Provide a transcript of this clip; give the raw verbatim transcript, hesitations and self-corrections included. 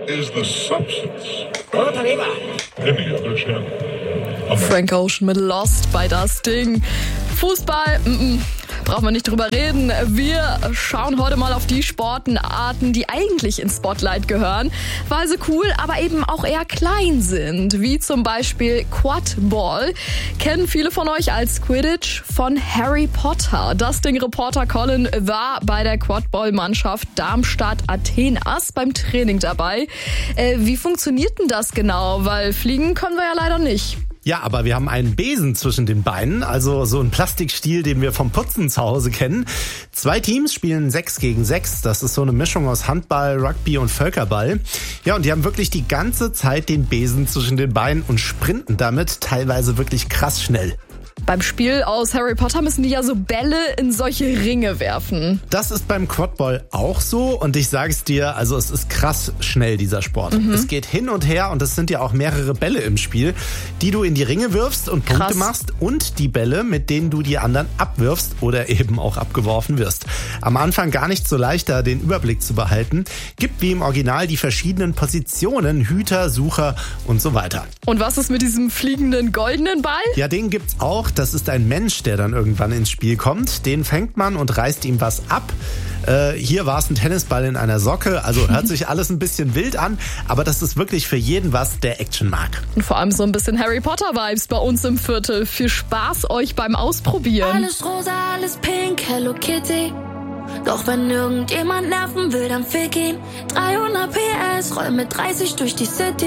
is the substance in the other channel. Frank Ocean mit Lost bei Das Ding. Fußball, mm-mm. Brauchen wir nicht drüber reden. Wir schauen heute mal auf die Sportarten, die eigentlich ins Spotlight gehören, weil sie cool, aber eben auch eher klein sind. Wie zum Beispiel Quadball. Kennen viele von euch als Quidditch von Harry Potter. Das Ding-Reporter Colin war bei der Quadball-Mannschaft Darmstadt-Athenas beim Training dabei. Äh, wie funktioniert denn das genau? Weil fliegen können wir ja leider nicht. Ja, aber wir haben einen Besen zwischen den Beinen, also so einen Plastikstiel, den wir vom Putzen zu Hause kennen. Zwei Teams spielen sechs gegen sechs. Das ist so eine Mischung aus Handball, Rugby und Völkerball. Ja, und die haben wirklich die ganze Zeit den Besen zwischen den Beinen und sprinten damit teilweise wirklich krass schnell. Beim Spiel aus Harry Potter müssen die ja so Bälle in solche Ringe werfen. Das ist beim Quadball auch so und ich sage es dir, also es ist krass schnell, dieser Sport. Mhm. Es geht hin und her und es sind ja auch mehrere Bälle im Spiel, die du in die Ringe wirfst und Punkte krass. machst und die Bälle, mit denen du die anderen abwirfst oder eben auch abgeworfen wirst. Am Anfang gar nicht so leicht, da den Überblick zu behalten. Gibt wie im Original die verschiedenen Positionen, Hüter, Sucher und so weiter. Und was ist mit diesem fliegenden goldenen Ball? Ja, den gibt's auch. Das ist ein Mensch, der dann irgendwann ins Spiel kommt. Den fängt man und reißt ihm was ab. Äh, hier war es ein Tennisball in einer Socke. Also hört sich alles ein bisschen wild an. Aber das ist wirklich für jeden was, der Action mag. Und vor allem so ein bisschen Harry Potter-Vibes bei uns im Viertel. Viel Spaß euch beim Ausprobieren. Alles rosa, alles pink, Hello Kitty. Doch wenn irgendjemand nerven will, dann fick ihn. dreihundert P S, roll mit dreißig durch die City.